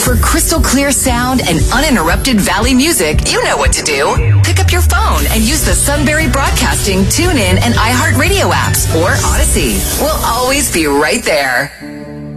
For crystal clear sound and uninterrupted Valley music, you know what to do. Pick up your phone and use the Sunbury Broadcasting, TuneIn, and iHeartRadio apps or Odyssey. We'll always be right there.